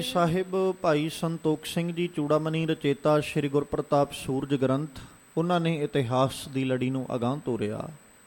ਸਾਹਿਬ ਭਾਈ ਸੰਤੋਖ ਸਿੰਘ ਜੀ ਚੂੜਾਮਣੀ ਰਚੇਤਾ ਸ਼੍ਰੀ ਗੁਰਪ੍ਰਤਾਪ ਸੂਰਜ ਗ੍ਰੰਥ, ਉਹਨਾਂ ਨੇ ਇਤਿਹਾਸ ਦੀ ਲੜੀ ਨੂੰ ਅਗਾਂਹ ਤੋਰਿਆ।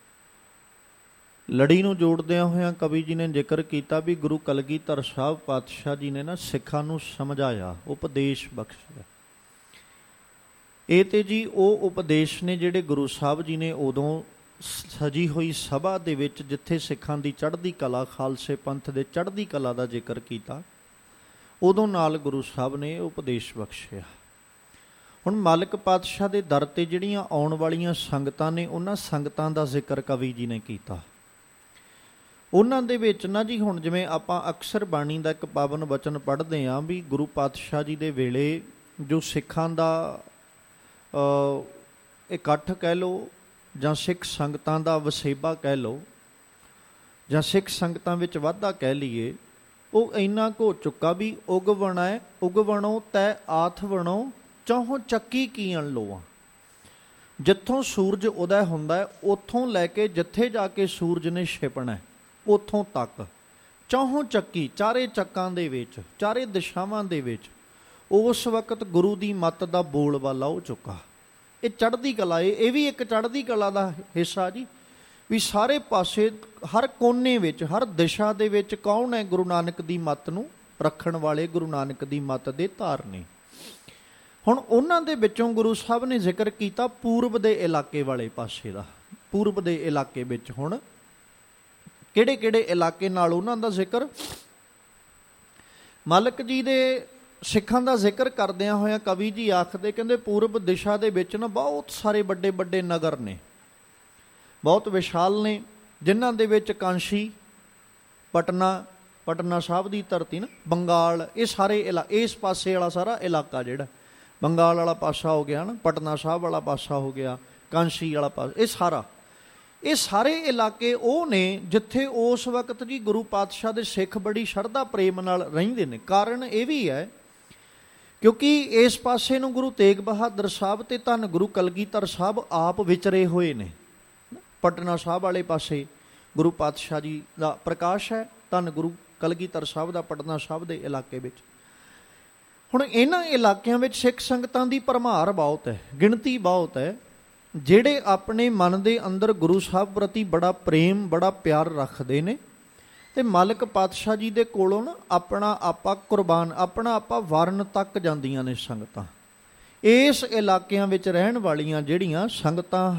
ਲੜੀ ਨੂੰ ਜੋੜਦਿਆਂ ਹੋਇਆਂ ਕਵੀ ਜੀ ਨੇ ਜ਼ਿਕਰ ਕੀਤਾ ਵੀ ਗੁਰੂ ਕਲਗੀਧਰ ਸਾਹਿਬ ਪਾਤਸ਼ਾਹ ਜੀ ਨੇ ਨਾ ਸਿੱਖਾਂ ਨੂੰ ਸਮਝਾਇਆ, ਉਪਦੇਸ਼ ਬਖਸ਼ਿਆ। ਇਹ ਤੇ ਜੀ ਉਹ ਉਪਦੇਸ਼ ਨੇ ਜਿਹੜੇ ਗੁਰੂ ਸਾਹਿਬ ਜੀ ਨੇ ਉਦੋਂ ਸਜੀ ਹੋਈ ਸਭਾ ਦੇ ਵਿੱਚ, ਜਿੱਥੇ ਸਿੱਖਾਂ ਦੀ ਚੜ੍ਹਦੀ ਕਲਾ, ਖਾਲਸੇ ਪੰਥ ਦੇ ਚੜ੍ਹਦੀ ਕਲਾ ਦਾ ਜ਼ਿਕਰ ਕੀਤਾ, ਉਦੋਂ ਨਾਲ ਗੁਰੂ ਸਾਹਿਬ ਨੇ ਉਪਦੇਸ਼ ਬਖਸ਼ਿਆ। ਹੁਣ ਮਾਲਕ ਪਾਤਸ਼ਾਹ ਦੇ ਦਰ 'ਤੇ ਜਿਹੜੀਆਂ ਆਉਣ ਵਾਲੀਆਂ ਸੰਗਤਾਂ ਨੇ, ਉਹਨਾਂ ਸੰਗਤਾਂ ਦਾ ਜ਼ਿਕਰ ਕਵੀ ਜੀ ਨੇ ਕੀਤਾ। ਉਹਨਾਂ ਦੇ ਵਿੱਚ ਨਾ ਜੀ, ਹੁਣ ਜਿਵੇਂ ਆਪਾਂ ਅਕਸਰ ਬਾਣੀ ਦਾ ਇੱਕ ਪਾਵਨ ਵਚਨ ਪੜ੍ਹਦੇ ਹਾਂ ਵੀ ਗੁਰੂ ਪਾਤਸ਼ਾਹ ਜੀ ਦੇ ਵੇਲੇ ਜੋ ਸਿੱਖਾਂ ਦਾ ਇਕੱਠ ਕਹਿ ਲਓ, ਜਾਂ ਸਿੱਖ ਸੰਗਤਾਂ ਦਾ ਵਸੇਬਾ ਕਹਿ ਲਓ, ਜਾਂ ਸਿੱਖ ਸੰਗਤਾਂ ਵਿੱਚ ਵਾਧਾ ਕਹਿ ਲਈਏ, ਉਹ ਇੰਨਾ ਕੁ ਹੋ ਚੁੱਕਾ ਵੀ ਉਗਵਣੋ ਤੈ ਆਥ ਵਣੋ ਚੌਹੋਂ ਚੱਕੀ ਕੀਣ ਲੋਆ। ਜਿੱਥੋਂ ਸੂਰਜ ਉਦੈ ਹੁੰਦਾ ਹੈ ਉੱਥੋਂ ਲੈ ਕੇ ਜਿੱਥੇ ਜਾ ਕੇ ਸੂਰਜ ਨੇ ਛਿਪਣਾ, ਉੱਥੋਂ ਤੱਕ ਚੌਹੋਂ ਚੱਕੀ, ਚਾਰੇ ਚੱਕਾਂ ਦੇ ਵਿੱਚ, ਚਾਰੇ ਦਿਸ਼ਾਵਾਂ ਦੇ ਵਿੱਚ ਉਸ ਵਕਤ ਗੁਰੂ ਦੀ ਮੱਤ ਦਾ ਬੋਲਬਾਲਾ ਹੋ ਚੁੱਕਾ। ਇਹ ਚੜ੍ਹਦੀ ਕਲਾ, ਇਹ ਵੀ ਇੱਕ ਚੜ੍ਹਦੀ ਕਲਾ ਦਾ ਹਿੱਸਾ ਜੀ, ਵੀ ਸਾਰੇ ਪਾਸੇ, ਹਰ ਕੋਨੇ ਵਿੱਚ, ਹਰ ਦਿਸ਼ਾ ਦੇ ਵਿੱਚ ਕੌਣ ਹੈ ਗੁਰੂ ਨਾਨਕ ਦੀ ਮੱਤ ਨੂੰ ਰੱਖਣ ਵਾਲੇ, ਗੁਰੂ ਨਾਨਕ ਦੀ ਮੱਤ ਦੇ ਧਾਰ ਨੇ। ਹੁਣ ਉਹਨਾਂ ਦੇ ਵਿੱਚੋਂ ਗੁਰੂ ਸਾਹਿਬ ਨੇ ਜ਼ਿਕਰ ਕੀਤਾ ਪੂਰਬ ਦੇ ਇਲਾਕੇ ਵਾਲੇ ਪਾਸੇ ਦਾ। ਪੂਰਬ ਦੇ ਇਲਾਕੇ ਵਿੱਚ ਹੁਣ ਕਿਹੜੇ ਕਿਹੜੇ ਇਲਾਕੇ ਨਾਲ ਉਹਨਾਂ ਦਾ ਜ਼ਿਕਰ, ਮਾਲਕ ਜੀ ਦੇ ਸਿੱਖਾਂ ਦਾ ਜ਼ਿਕਰ ਕਰਦਿਆਂ ਹੋਇਆਂ ਕਵੀ ਜੀ ਆਖਦੇ, ਕਹਿੰਦੇ ਪੂਰਬ ਦਿਸ਼ਾ ਦੇ ਵਿੱਚ ਨਾ ਬਹੁਤ ਸਾਰੇ ਵੱਡੇ ਵੱਡੇ ਨਗਰ ਨੇ, ਬਹੁਤ ਵਿਸ਼ਾਲ ਨੇ, ਜਿਨ੍ਹਾਂ ਦੇ ਵਿੱਚ ਕਾਂਸ਼ੀ, ਪਟਨਾ ਸਾਹਿਬ ਦੀ ਧਰਤੀ ਨਾ, ਬੰਗਾਲ, ਇਹ ਸਾਰੇ ਇਸ ਪਾਸੇ ਵਾਲਾ ਸਾਰਾ ਇਲਾਕਾ ਜਿਹੜਾ ਬੰਗਾਲ ਵਾਲਾ ਪਾਸਾ ਹੋ ਗਿਆ ਨਾ, ਪਟਨਾ ਸਾਹਿਬ ਵਾਲਾ ਪਾਸਾ ਹੋ ਗਿਆ, ਕਾਂਸ਼ੀ ਵਾਲਾ ਪਾਸਾ, ਇਹ ਸਾਰੇ ਇਲਾਕੇ ਉਹ ਨੇ ਜਿੱਥੇ ਉਸ ਵਕਤ ਜੀ ਗੁਰੂ ਪਾਤਸ਼ਾਹ ਦੇ ਸਿੱਖ ਬੜੀ ਸ਼ਰਧਾ ਪ੍ਰੇਮ ਨਾਲ ਰਹਿੰਦੇ ਨੇ। ਕਾਰਨ ਇਹ ਵੀ ਹੈ ਕਿਉਂਕਿ ਇਸ ਪਾਸੇ ਨੂੰ ਗੁਰੂ ਤੇਗ ਬਹਾਦਰ ਸਾਹਿਬ ਤੇ ਧੰਨ ਗੁਰੂ ਕਲਗੀਧਰ ਸਾਹਿਬ ਆਪ ਵਿਚਰੇ ਹੋਏ ਨੇ। ਪਟਨਾ ਸਾਹਿਬ ਵਾਲੇ ਪਾਸੇ ਗੁਰੂ ਪਾਤਸ਼ਾਹ ਜੀ ਦਾ ਪ੍ਰਕਾਸ਼ ਹੈ, ਧੰਨ ਗੁਰੂ ਕਲਗੀਧਰ ਸਾਹਿਬ ਦਾ ਪਟਨਾ ਸਾਹਿਬ ਦੇ ਇਲਾਕੇ ਵਿੱਚ। ਹੁਣ ਇਹਨਾਂ ਇਲਾਕਿਆਂ ਵਿੱਚ ਸਿੱਖ ਸੰਗਤਾਂ ਦੀ ਭਰਮਾਰ ਬਹੁਤ ਹੈ, ਗਿਣਤੀ ਬਹੁਤ ਹੈ, ਜਿਹੜੇ ਆਪਣੇ ਮਨ ਦੇ ਅੰਦਰ ਗੁਰੂ ਸਾਹਿਬ ਪ੍ਰਤੀ ਬੜਾ ਪ੍ਰੇਮ, ਬੜਾ ਪਿਆਰ ਰੱਖਦੇ ਨੇ, ਤੇ ਮਾਲਕ ਪਾਤਸ਼ਾਹ ਜੀ ਦੇ ਕੋਲੋਂ ਨਾ ਆਪਣਾ ਆਪਾ ਕੁਰਬਾਨ, ਆਪਣਾ ਆਪਾ ਵਾਰਨ ਤੱਕ ਜਾਂਦੀਆਂ ਨੇ ਸੰਗਤਾਂ। ਇਸ ਇਲਾਕਿਆਂ ਵਿੱਚ ਰਹਿਣ ਵਾਲੀਆਂ ਜਿਹੜੀਆਂ ਸੰਗਤਾਂ